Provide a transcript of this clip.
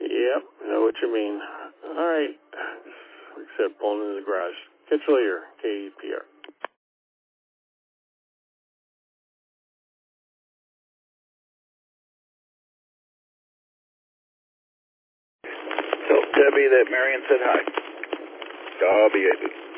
Yep, know what you mean. All right. Like I said, pulling into the garage. Catch you later, KPR. Tell Debbie that Marion said hi. Copy,